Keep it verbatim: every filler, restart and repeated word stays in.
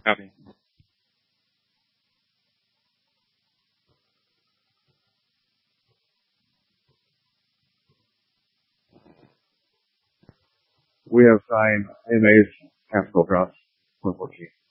Copy. We have signed M A's capital trust one fourteen.